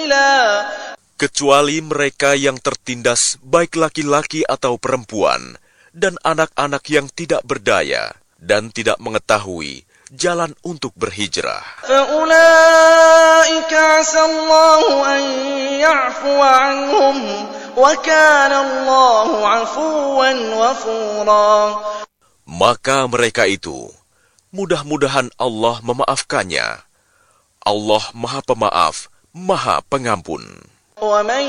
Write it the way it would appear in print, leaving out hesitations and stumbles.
سبيلا. Kecuali mereka yang tertindas, baik laki-laki atau perempuan, dan anak-anak yang tidak berdaya dan tidak mengetahui jalan untuk berhijrah. فأولئك عسى الله أن يعفو عنهم وكان الله عفوا غفورا. Maka mereka itu, mudah-mudahan Allah memaafkannya. Allah Maha Pemaaf, Maha Pengampun. ومن